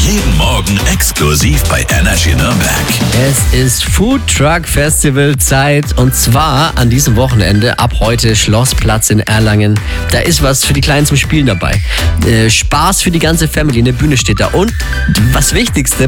Jeden Morgen exklusiv bei Energy Nürnberg. Es ist Food Truck Festival Zeit und zwar an diesem Wochenende ab heute Schlossplatz in Erlangen. Da ist was für die Kleinen zum Spielen dabei. Spaß für die ganze Family, eine Bühne steht da und was Wichtigste,